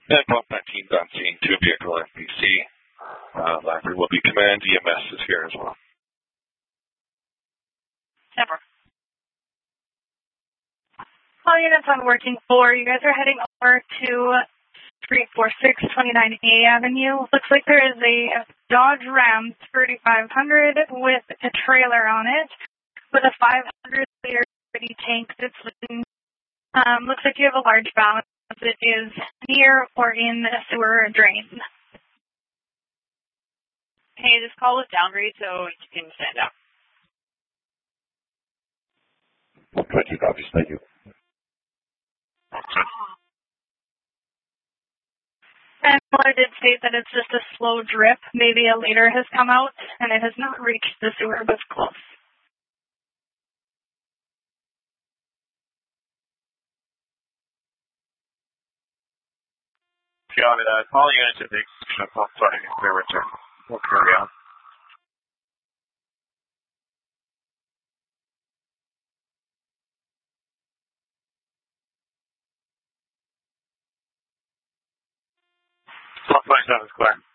And Block 19's on scene, 2 vehicle FBC. Library will be command. EMS is here as well. Never. All units on working floor, you guys are heading over to 346 29A Avenue. Looks like there is a Dodge Ram 3500 with a trailer on it with a 500-liter tank that's leaking. Looks like you have a large balance that is near or in a sewer drain. Hey, this call was downgrade, so you can stand up. Thank you. And Miller did state that it's just a slow drip. Maybe a liter has come out, and it has not reached the sewer, but it's close. Got it. Call units at the sorry, their return. We'll carry on. Block 27 square.